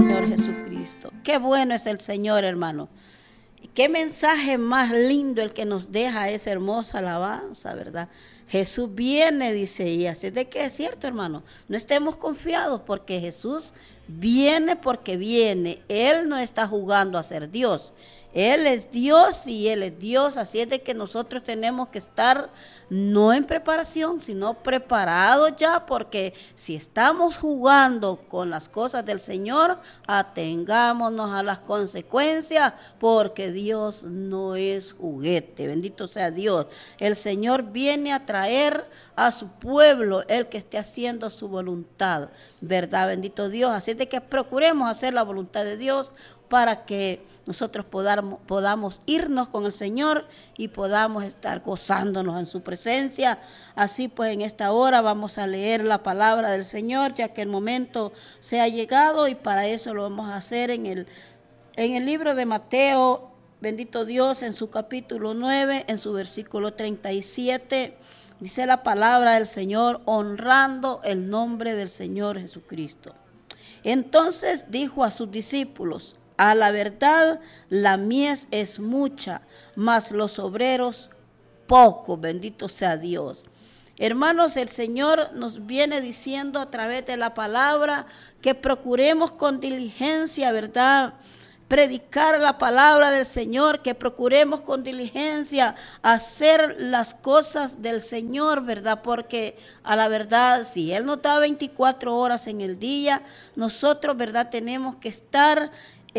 Señor Jesucristo. Qué bueno es el Señor, hermano. Qué mensaje más lindo el que nos deja esa hermosa alabanza, ¿verdad? Jesús viene, dice, y así de que es cierto, hermano. No estemos confiados porque Jesús viene porque viene. Él no está jugando a ser Dios. Él es Dios y Él es Dios, así es de que nosotros tenemos que estar no en preparación, sino preparados ya, porque si estamos jugando con las cosas del Señor, atengámonos a las consecuencias, porque Dios no es juguete, bendito sea Dios. El Señor viene a traer a su pueblo el que esté haciendo su voluntad, ¿verdad? Bendito Dios, así es de que procuremos hacer la voluntad de Dios, para que nosotros podamos irnos con el Señor y podamos estar gozándonos en su presencia. Así pues, en esta hora vamos a leer la palabra del Señor, ya que el momento se ha llegado, y para eso lo vamos a hacer en el libro de Mateo, bendito Dios, en su capítulo 9, en su versículo 37, dice la palabra del Señor, honrando el nombre del Señor Jesucristo. Entonces dijo a sus discípulos: a la verdad, la mies es mucha, mas los obreros pocos, bendito sea Dios. Hermanos, el Señor nos viene diciendo a través de la palabra que procuremos con diligencia, ¿verdad?, predicar la palabra del Señor, que procuremos con diligencia hacer las cosas del Señor, ¿verdad? Porque a la verdad, si Él nos da 24 horas en el día, nosotros, ¿verdad?, tenemos que estar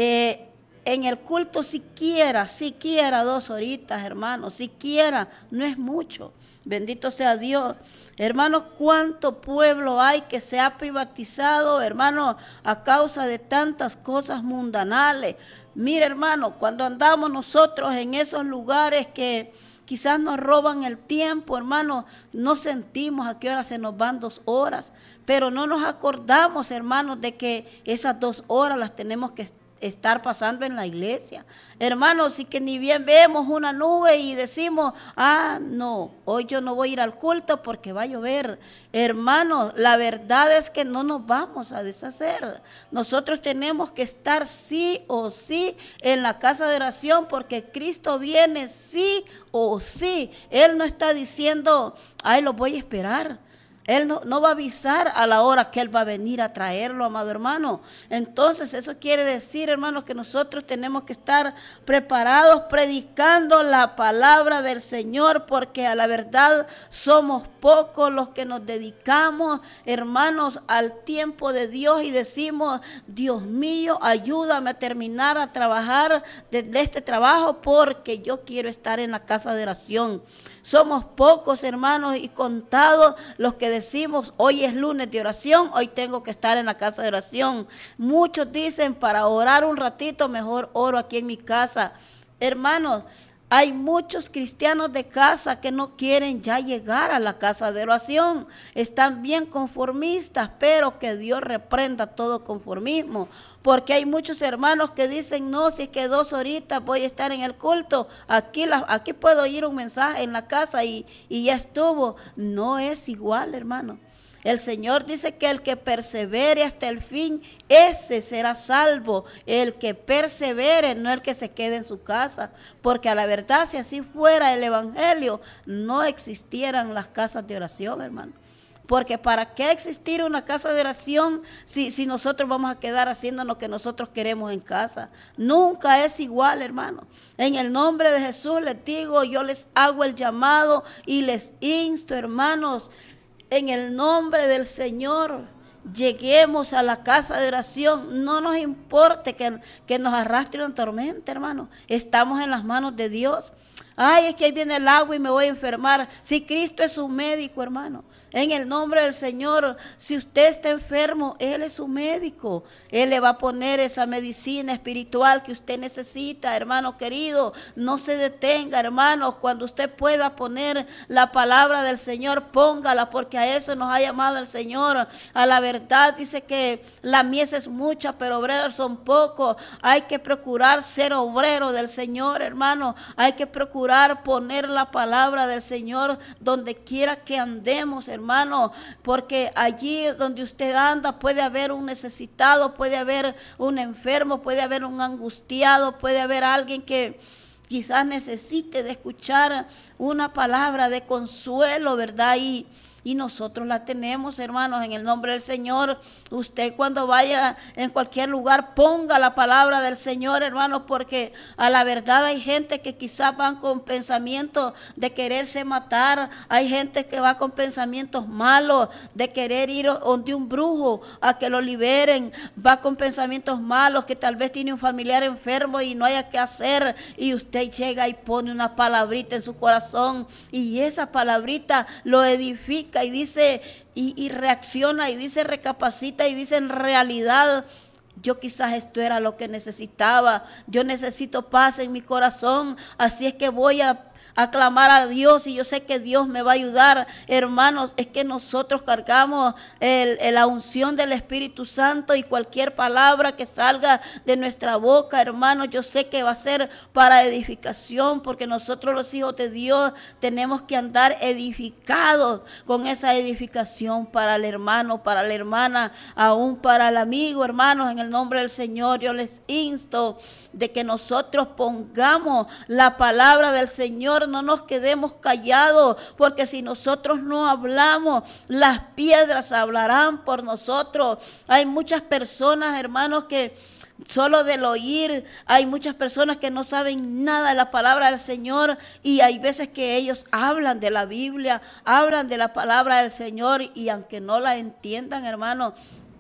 en el culto siquiera 2 horitas, hermanos, siquiera, no es mucho, bendito sea Dios. Hermanos, cuánto pueblo hay que se ha privatizado, hermanos, a causa de tantas cosas mundanales. Mire, hermano, cuando andamos nosotros en esos lugares que quizás nos roban el tiempo, hermano, no sentimos a qué hora se nos van 2 horas, pero no nos acordamos, hermanos, de que esas 2 horas las tenemos que estar pasando en la iglesia. Hermanos, y que ni bien vemos una nube y decimos: no, hoy yo no voy a ir al culto porque va a llover. Hermanos, la verdad es que no nos vamos a deshacer. Nosotros tenemos que estar sí o sí en la casa de oración, porque Cristo viene sí o sí. Él no está diciendo: los voy a esperar. Él no va a avisar a la hora que Él va a venir a traerlo, amado hermano. Entonces, eso quiere decir, hermanos, que nosotros tenemos que estar preparados predicando la palabra del Señor, porque a la verdad somos pocos los que nos dedicamos, hermanos, al tiempo de Dios y decimos: Dios mío, ayúdame a terminar a trabajar de este trabajo porque yo quiero estar en la casa de oración. Somos pocos, hermanos, y contados los que decimos: hoy es lunes de oración, hoy tengo que estar en la casa de oración. Muchos dicen: para orar un ratito, mejor oro aquí en mi casa. Hermanos, hay muchos cristianos de casa que no quieren ya llegar a la casa de oración. Están bien conformistas, pero que Dios reprenda todo conformismo. Porque hay muchos hermanos que dicen: no, si es que 2 horitas voy a estar en el culto, aquí puedo oír un mensaje en la casa y ya estuvo. No es igual, hermano. El Señor dice que el que persevere hasta el fin, ese será salvo. El que persevere, no el que se quede en su casa. Porque a la verdad, si así fuera el evangelio, no existieran las casas de oración, hermano. Porque ¿para qué existir una casa de oración si nosotros vamos a quedar haciendo lo que nosotros queremos en casa? Nunca es igual, hermano. En el nombre de Jesús les digo, yo les hago el llamado y les insto, hermanos, en el nombre del Señor, lleguemos a la casa de oración. No nos importe que nos arrastre una tormenta, hermano. Estamos en las manos de Dios. Es que ahí viene el agua y me voy a enfermar. Si Cristo es su médico, hermano, en el nombre del Señor, si usted está enfermo, Él es su médico. Él le va a poner esa medicina espiritual que usted necesita, hermano querido. No se detenga, hermanos. Cuando usted pueda poner la palabra del Señor, póngala, porque a eso nos ha llamado el Señor. A la verdad, dice que la mies es mucha, pero obreros son pocos. Hay que procurar ser obrero del Señor, hermano. Hay que procurar procurar poner la palabra del Señor donde quiera que andemos, hermano, porque allí donde usted anda puede haber un necesitado, puede haber un enfermo, puede haber un angustiado, puede haber alguien que quizás necesite de escuchar una palabra de consuelo, ¿verdad? Y nosotros la tenemos, hermanos, en el nombre del Señor. Usted cuando vaya en cualquier lugar, ponga la palabra del Señor, hermanos, porque a la verdad hay gente que quizás van con pensamientos de quererse matar. Hay gente que va con pensamientos malos, de querer ir donde un brujo a que lo liberen. Va con pensamientos malos, que tal vez tiene un familiar enfermo y no haya qué hacer. Y usted llega y pone una palabrita en su corazón, y esa palabrita lo edifica y dice, y reacciona y dice, recapacita y dice, en realidad yo quizás esto era lo que necesitaba, yo necesito paz en mi corazón, así es que voy a clamar a Dios y yo sé que Dios me va a ayudar. Hermanos, es que nosotros cargamos la unción del Espíritu Santo, y cualquier palabra que salga de nuestra boca, hermanos, yo sé que va a ser para edificación, porque nosotros los hijos de Dios tenemos que andar edificados con esa edificación para el hermano, para la hermana, aún para el amigo. Hermanos, en el nombre del Señor yo les insto de que nosotros pongamos la palabra del Señor, no nos quedemos callados, porque si nosotros no hablamos, las piedras hablarán por nosotros. Hay muchas personas, hermanos, que solo del oír, hay muchas personas que no saben nada de la palabra del Señor, y hay veces que ellos hablan de la Biblia, hablan de la palabra del Señor, y aunque no la entiendan, hermanos,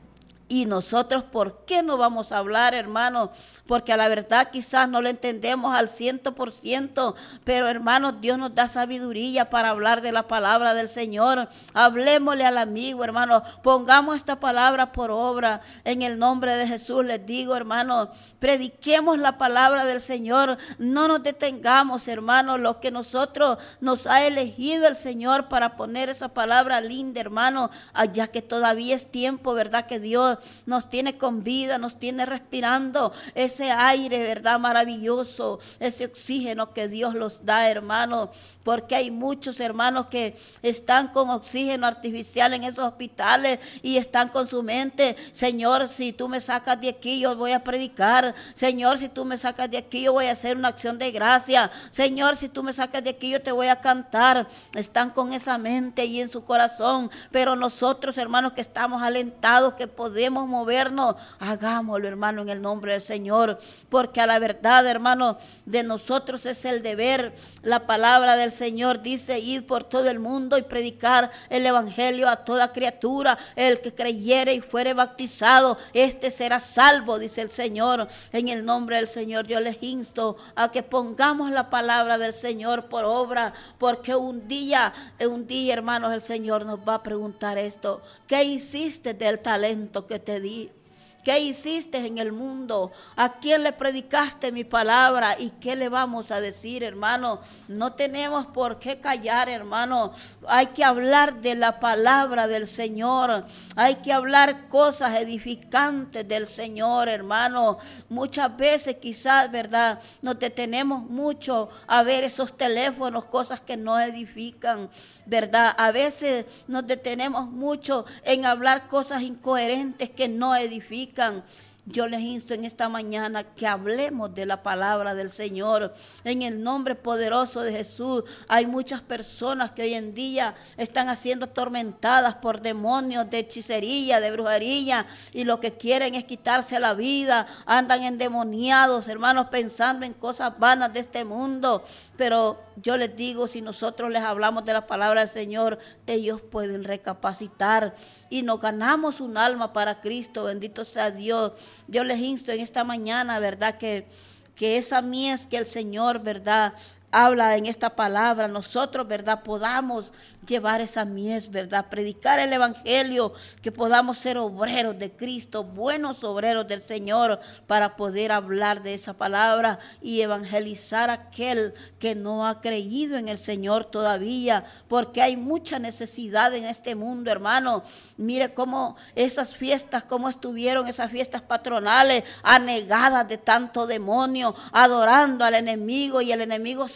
y nosotros, ¿por qué no vamos a hablar, hermanos? Porque a la verdad quizás no lo entendemos al 100%, pero hermanos, Dios nos da sabiduría para hablar de la palabra del Señor. Hablemosle al amigo, hermanos, pongamos esta palabra por obra. En el nombre de Jesús les digo, hermanos, prediquemos la palabra del Señor. No nos detengamos, hermanos, los que nosotros nos ha elegido el Señor para poner esa palabra linda, hermanos, allá que todavía es tiempo, ¿verdad? Que Dios nos tiene con vida, nos tiene respirando ese aire, ¿verdad? Maravilloso, ese oxígeno que Dios los da, hermanos, porque hay muchos hermanos que están con oxígeno artificial en esos hospitales y están con su mente, Señor, si tú me sacas de aquí, yo voy a predicar, Señor, si tú me sacas de aquí, yo voy a hacer una acción de gracia, Señor, si tú me sacas de aquí, yo te voy a cantar. Están con esa mente y en su corazón, pero nosotros, hermanos, que estamos alentados, que podemos movernos, hagámoslo, hermano, en el nombre del Señor, porque a la verdad, hermano, de nosotros es el deber. La palabra del Señor dice, id por todo el mundo y predicar el evangelio a toda criatura. El que creyere y fuere bautizado, este será salvo, dice el Señor. En el nombre del Señor yo les insto a que pongamos la palabra del Señor por obra, porque un día, hermanos, el Señor nos va a preguntar esto: ¿qué hiciste del talento que te di? ¿Qué hiciste en el mundo? ¿A quién le predicaste mi palabra? ¿Y qué le vamos a decir, hermano? No tenemos por qué callar, hermano. Hay que hablar de la palabra del Señor. Hay que hablar cosas edificantes del Señor, hermano. Muchas veces quizás, ¿verdad?, nos detenemos mucho a ver esos teléfonos, cosas que no edifican, ¿verdad? A veces nos detenemos mucho en hablar cosas incoherentes que no edifican. Yo les insto en esta mañana que hablemos de la palabra del Señor en el nombre poderoso de Jesús. Hay muchas personas que hoy en día están siendo atormentadas por demonios de hechicería, de brujería, y lo que quieren es quitarse la vida. Andan endemoniados, hermanos, pensando en cosas vanas de este mundo. Pero yo les digo, si nosotros les hablamos de la palabra del Señor, ellos pueden recapacitar y nos ganamos un alma para Cristo. Bendito sea Dios. Yo les insto en esta mañana, ¿verdad?, que esa mies que el Señor, ¿verdad?, habla en esta palabra, nosotros, ¿verdad?, podamos llevar esa mies, ¿verdad?, predicar el evangelio, que podamos ser obreros de Cristo, buenos obreros del Señor, para poder hablar de esa palabra y evangelizar a aquel que no ha creído en el Señor todavía, porque hay mucha necesidad en este mundo, hermano. Mire cómo esas fiestas, cómo estuvieron esas fiestas patronales, anegadas de tanto demonio, adorando al enemigo, y el enemigo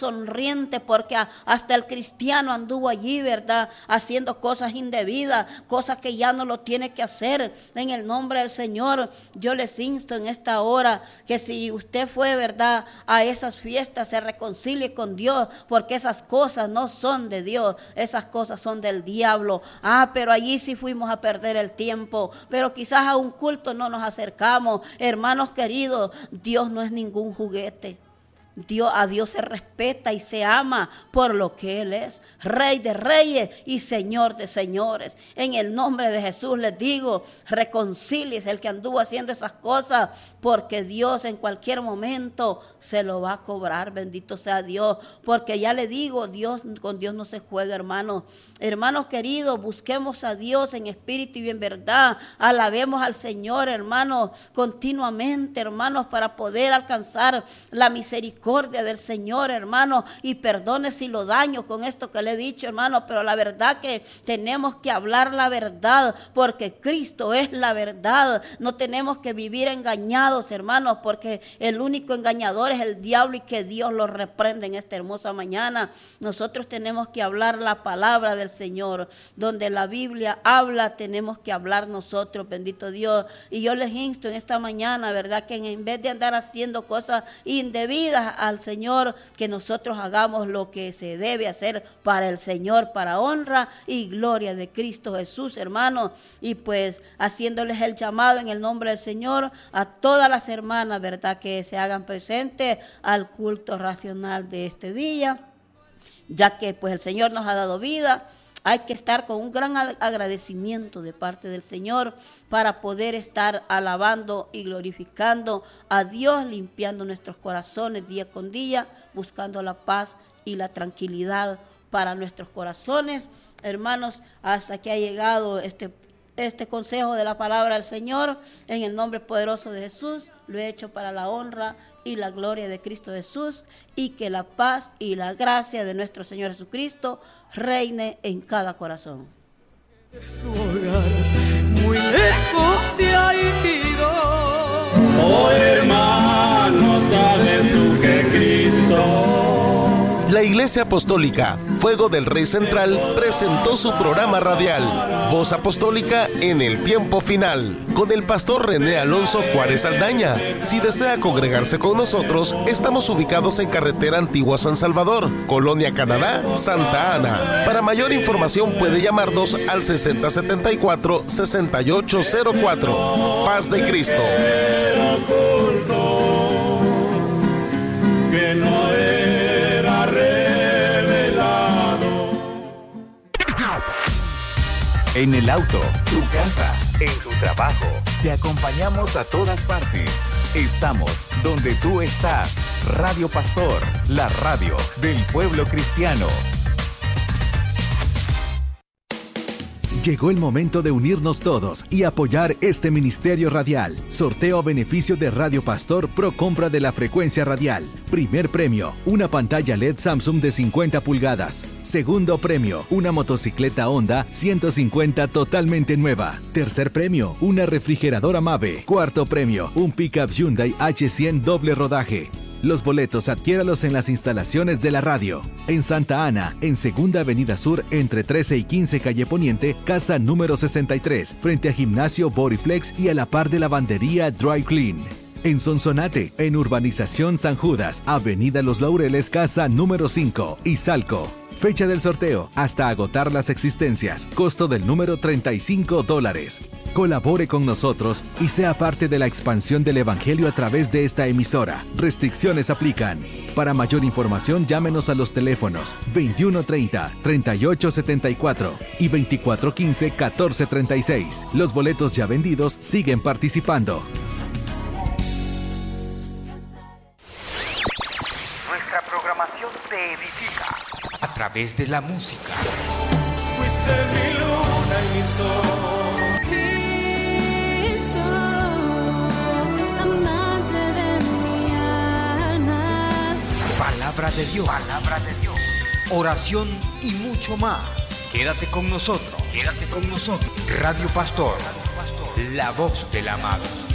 sonriente, porque hasta el cristiano anduvo allí, ¿verdad? Haciendo cosas indebidas, cosas que ya no lo tiene que hacer. En el nombre del Señor, yo les insto en esta hora que si usted fue, ¿verdad?, a esas fiestas, se reconcilie con Dios, porque esas cosas no son de Dios, esas cosas son del diablo. Pero allí sí fuimos a perder el tiempo, pero quizás a un culto no nos acercamos. Hermanos queridos, Dios no es ningún juguete. A Dios se respeta y se ama por lo que Él es, Rey de reyes y Señor de señores. En el nombre de Jesús les digo, reconcíliese el que anduvo haciendo esas cosas, porque Dios en cualquier momento se lo va a cobrar. Bendito sea Dios, porque ya le digo, con Dios no se juega, hermanos. Hermanos queridos, busquemos a Dios en espíritu y en verdad. Alabemos al Señor, hermanos, continuamente, hermanos, para poder alcanzar la misericordia del Señor, hermano, y perdone si lo daño con esto que le he dicho, hermano, pero la verdad que tenemos que hablar la verdad, porque Cristo es la verdad. No tenemos que vivir engañados, hermanos, porque el único engañador es el diablo, y que Dios lo reprende en esta hermosa mañana. Nosotros tenemos que hablar la palabra del Señor, donde la Biblia habla, tenemos que hablar nosotros, bendito Dios. Y yo les insto en esta mañana, verdad, que en vez de andar haciendo cosas indebidas al Señor, que nosotros hagamos lo que se debe hacer para el Señor, para honra y gloria de Cristo Jesús, hermanos. Y pues haciéndoles el llamado en el nombre del Señor a todas las hermanas, verdad, que se hagan presentes al culto racional de este día, ya que pues el Señor nos ha dado vida. Hay que estar con un gran agradecimiento de parte del Señor para poder estar alabando y glorificando a Dios, limpiando nuestros corazones día con día, buscando la paz y la tranquilidad para nuestros corazones. Hermanos, hasta que ha llegado este consejo de la palabra del Señor, en el nombre poderoso de Jesús, lo he hecho para la honra y la gloria de Cristo Jesús, y que la paz y la gracia de nuestro Señor Jesucristo reine en cada corazón. Su hogar muy lejos se ha ido. Oh hermano, sabes tú que Cristo. La Iglesia Apostólica Fuego del Rey Central presentó su programa radial Voz Apostólica en el Tiempo Final, con el pastor René Alonso Juárez Aldaña. Si desea congregarse con nosotros, estamos ubicados en Carretera Antigua San Salvador, Colonia Canadá, Santa Ana. Para mayor información puede llamarnos al 6074-6804. Paz de Cristo. Que no era revelado. En el auto, tu casa, en tu trabajo. Te acompañamos a todas partes. Estamos donde tú estás. Radio Pastor, la radio del pueblo cristiano. Llegó el momento de unirnos todos y apoyar este ministerio radial. Sorteo a beneficio de Radio Pastor Pro compra de la frecuencia radial. Primer premio, una pantalla LED Samsung de 50 pulgadas. Segundo premio, una motocicleta Honda 150 totalmente nueva. Tercer premio, una refrigeradora Mave. Cuarto premio, un pickup Hyundai H100 doble rodaje. Los boletos adquiéralos en las instalaciones de la radio. En Santa Ana, en Segunda Avenida Sur, entre 13 y 15 Calle Poniente, casa número 63, frente a Gimnasio Bodyflex y a la par de Lavandería Dry Clean. En Sonsonate, en Urbanización San Judas, Avenida Los Laureles, casa número 5, Izalco. Fecha del sorteo, hasta agotar las existencias. Costo del número $35. Colabore con nosotros y sea parte de la expansión del Evangelio a través de esta emisora. Restricciones aplican. Para mayor información, llámenos a los teléfonos 2130-3874 y 2415-1436. Los boletos ya vendidos siguen participando. Nuestra programación te edifica a través de la música. Fuiste mi luna y mi sol. Cristo, amante de mi alma. Palabra de Dios, oración y mucho más. Quédate con nosotros. Radio Pastor, la voz del amado.